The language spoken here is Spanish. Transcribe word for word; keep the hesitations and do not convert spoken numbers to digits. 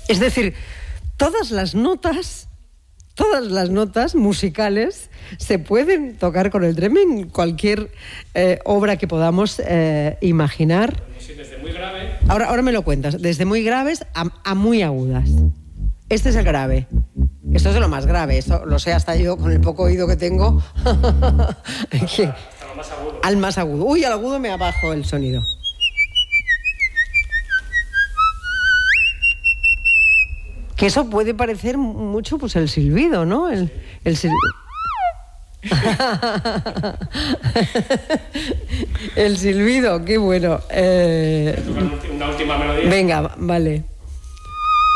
Es decir, todas las notas, todas las notas musicales se pueden tocar con el Dremen, cualquier eh, obra que podamos eh, imaginar. Sí, desde muy grave. Ahora, ahora me lo cuentas, desde muy graves a, a muy agudas. Este es el grave. Esto es de lo más grave, esto lo sé hasta yo con el poco oído que tengo. que, Hasta lo más agudo. Al más agudo. Uy, al agudo me abajo el sonido. Que eso puede parecer mucho, pues, el silbido, ¿no? El, el silbido. El silbido, qué bueno. Eh... Una última melodía. Venga, vale.